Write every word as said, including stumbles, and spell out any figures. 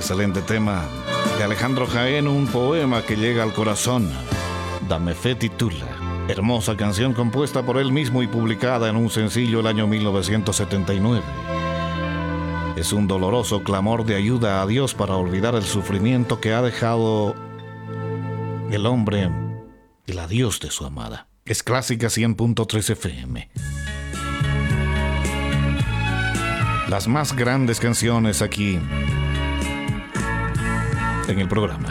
Excelente tema de Alejandro Jaén, un poema que llega al corazón. Dame fe titula. Hermosa canción compuesta por él mismo y publicada en un sencillo el año mil novecientos setenta y nueve. Es un doloroso clamor de ayuda a Dios para olvidar el sufrimiento que ha dejado el hombre, el adiós de su amada. Es Clásica cien punto tres F M. Las más grandes canciones aquí en el programa.